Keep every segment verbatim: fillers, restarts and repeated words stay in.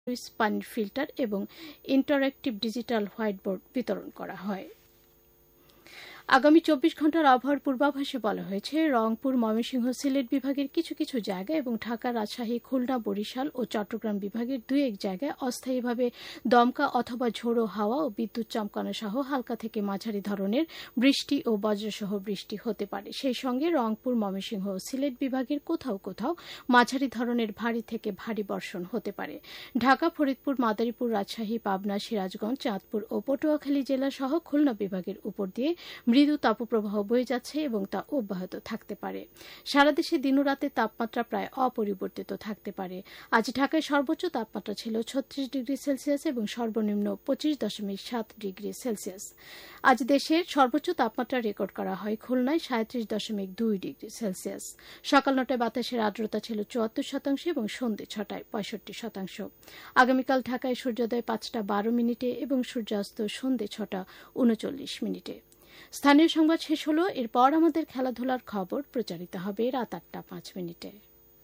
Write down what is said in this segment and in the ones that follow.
পানির ফিল্টার এবং interactive digital whiteboard বিতরণ করা হয়। আগামী চব্বিশ ঘন্টার আবহাওয়ার পূর্বাভাসে বলা হয়েছে, রংপুর, ময়মনসিংহ, সিলেট বিভাগের কিছু কিছু জায়গায় এবং ঢাকা, রাজশাহী, খুলনা, বরিশাল ও চট্টগ্রাম বিভাগের দুই এক জায়গায় অস্থায়ীভাবে দমকা অথবা ঝোড়ো হাওয়া ও বিদ্যুৎ চমকানো সহ হালকা থেকে মাঝারি ধরনের বৃষ্টি ও বজ্রসহ বৃষ্টি হতে পারে। সেই সঙ্গে রংপুর, ময়মনসিংহ ও সিলেট বিভাগের কোথাও কোথাও মাঝারি ধরনের ভারী থেকে ভারী বর্ষণ হতে পারে। ঢাকা, ফরিদপুর, মাদারীপুর, রাজশাহী, পাবনা, সিরাজগঞ্জ, চাঁদপুর ও পটুয়াখালী জেলা সহ খুলনা বিভাগের উপর দিয়ে মৃদু তাপপ্রবাহ বয়ে যাচ্ছে এবং তা অব্যাহত থাকতে পারে। সারা দেশে দিনরাতে তাপমাত্রা প্রায় অপরিবর্তিত থাকতে পারে। আজ ঢাকায় সর্বোচ্চ তাপমাত্রা ছিল ছত্রিশ ডিগ্রি সেলসিয়াস এবং সর্বনিম্ন পঁচিশ দশমিক সাত ডিগ্রি সেলসিয়াস। আজ দেশের সর্বোচ্চ তাপমাত্রা রেকর্ড করা হয় খুলনায় সাঁত্রিশ দশমিক দুই ডিগ্রি সেলসিয়াস। সকাল নটায় বাতাসের আর্দ্রতা ছিল চুয়াত্তর শতাংশ এবং সন্ধ্যে ছটায় পঁয়ষট্টি শতাংশ। আগামীকাল ঢাকায় সূর্যোদয় পাঁচটা বারো মিনিটে এবং সূর্যাস্ত সন্ধ্যে ছটা উনচল্লিশ মিনিটে। স্থানীয় সংবাদ শেষ হল। এরপর আমাদের খেলাধুলার খবর প্রচারিত হবে রাত আটটা পাঁচ মিনিটে।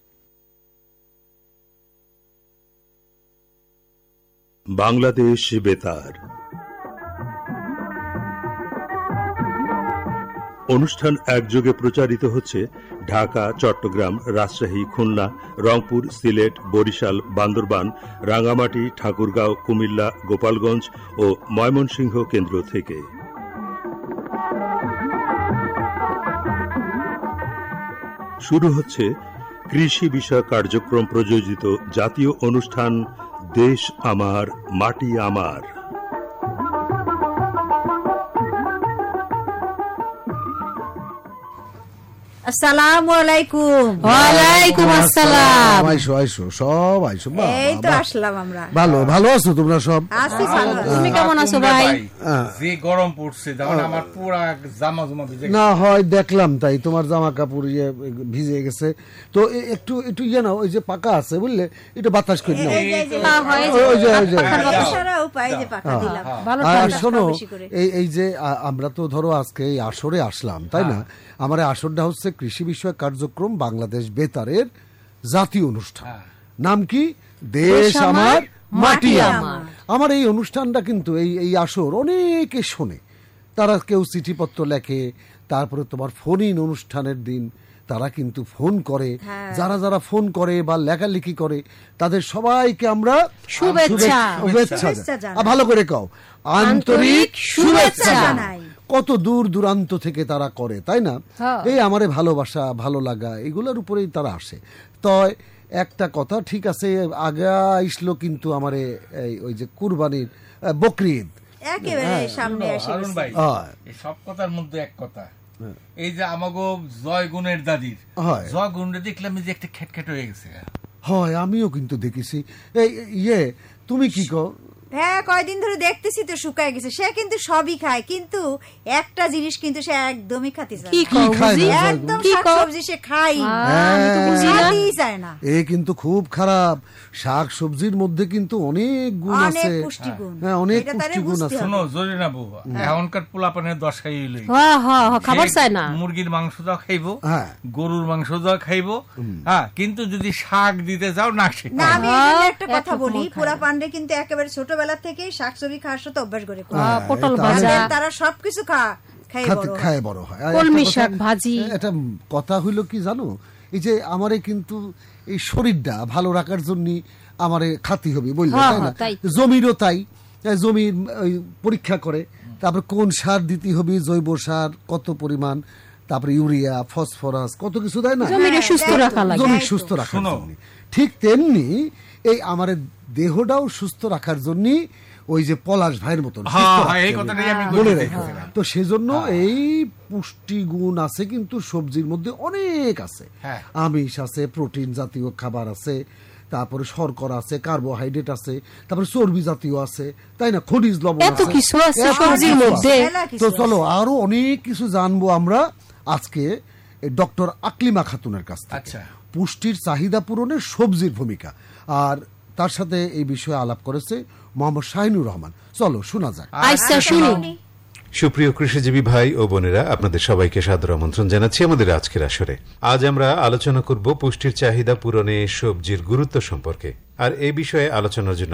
বাংলাদেশ বেতার অনুষ্ঠান একযোগে প্রচারিত হচ্ছে ঢাকা, চট্টগ্রাম, রাজশাহী, খুলনা, রংপুর, সিলেট, বরিশাল, বান্দরবান, রাঙ্গামাটি, ঠাকুরগাঁও, কুমিল্লা, গোপালগঞ্জ ও ময়মনসিংহ কেন্দ্র থেকে। শুরু হচ্ছে কৃষি বিষয়ক কার্যক্রম প্রযোজিত জাতীয় অনুষ্ঠান দেশ আমার মাটি আমার। আসসালামু আলাইকুম। ওয়ালাইকুম আসসালাম। আইসো আইসো সব আইসো। এই তো আসলাম আমরা। ভালো ভালো আছো তোমরা সব? আছি ভালো। তুমি কেমন আছো ভাই? যে গরম পড়ছে যেমন আমার পুরো জামা জমা ভিজে না হয় দেখলাম, তাই তোমার জামা কাপড় ইয়ে ভিজে গেছে তো একটু একটু ইয়ে নাও, ওই যে পাকা আছে বুঝলে, একটু বাতাস করে নাও। আর শোনো, এই এই যে আমরা তো ধরো আজকে এই আসরে আসলাম, তাই না? আমার আসরটা হচ্ছে কৃষি বিষয়ক কার্যক্রম বাংলাদেশ বেতারের জাতীয় অনুষ্ঠান। নাম কি? দেশ আমার মাটি আমার। আমার এই অনুষ্ঠানটা কিন্তু এই এই আসর অনেকে শোনে, তারা কেউ চিঠিপত্র লেখে, তারপরে তোমার ফোন ইন অনুষ্ঠানের দিন তারা কিন্তু ফোন করে। যারা যারা ফোন করে বা লেখালেখি করে তাদের সবাইকে আমরা শুভেচ্ছা শুভেচ্ছা ভালো করে কও, আন্তরিক শুভেচ্ছা জানাই। কত দূর দূরান্ত থেকে তারা করে, তাই না? এই আমারে ভালোবাসা, ভালো লাগা, এগুলোর উপরেই তারা আসে। তো একটা কথা ঠিক আছে, আগা আসলো কিন্তু আমারে ওই যে কুরবানির বকরিদ একেবারে সামনে আসে। সব কথার মধ্যে এক কথা, এই যে আমাগো জয় গুণের দাদির জয় গুণটা দেখলাম যে একটা খেটখেট হয়ে গেছে। হয়, আমিও কিন্তু দেখেছি। এই ইয়ে তুমি কি কও? হ্যাঁ, কয়দিন ধরে দেখতেছি তো শুকায় গেছে। সে কিন্তু সবই খায়, কিন্তু একটা জিনিস কিন্তু সে একদমই খাতে চায় না। একদম শাকসবজি সে খাই চায় না। এ কিন্তু খুব খারাপ। শাক সবজির মধ্যে কিন্তু অনেক গুণ আছে, হ্যাঁ অনেক পুষ্টিগুণ আছে। শোনো জরিনা বউ, এখনকার পোলাপানের দশ খাই হইল, খাবার চায় না। মুরগির মাংস দাও খাইবো, গরুর মাংস দাও খাইবো, হ্যাঁ, কিন্তু যদি শাক দিতে যাও না সে না। আমি একটা কথা বলি, পোলাপানরে কিন্তু একেবারে ছোট বেলা থেকে শাকসবজি খাওয়ার সাথে অভ্যাস করে, পটল ভাজা, তারা সবকিছু খায় বড় হয়। কলমি শাক ভাজি। এটা কথা হইলো কি জানো, এই যে আমারে কিন্তু এই শরীরটা ভালো রাখার জন্য আমারে খাতি হবে বললে, তাই না? জমিরও তাই, জমির পরীক্ষা করে, তারপর কোন সার দিতে হবে, জৈব সার কত পরিমাণ, তারপরে ইউরিয়া, ফসফরাস, কত কিছু, তাই না? জমি সুস্থ রাখার জন্য। ঠিক তেমনি এই আমার দেহটাও সুস্থ রাখার জন্য ওই যে পলাশ ভাইয়ের মতন মনে রাখো। তো সেজন্য এই পুষ্টিগুণ আছে কিন্তু সবজির মধ্যে অনেক আছে। আমিষ আছে, প্রোটিন জাতীয় খাবার আছে, তারপরে শর্করা আছে, কার্বোহাইড্রেট আছে, তারপরে চর্বি জাতীয় আছে, তাই না? খনিজ লবণ আছে। তো চলো আরো অনেক কিছু জানবো আমরা আজকে ডক্টর আকলিমা খাতুনের কাছ থেকে। পুষ্টির চাহিদা পূরণে সবজির ভূমিকা, আর তার সাথে এই বিষয়ে আলাপ করেছে মোহাম্মদ শাহিনুর রহমান। চলো শোনা যাক। সুপ্রিয় কৃষিজীবী ভাই ও বোনেরা, আপনাদের সবাইকে সাদর আমন্ত্রণ জানাচ্ছি আমাদের আজকের আসরে। আজ আমরা আলোচনা করব পুষ্টির চাহিদা পূরণে সবজির গুরুত্ব সম্পর্কে। আর এই বিষয়ে আলোচনার জন্য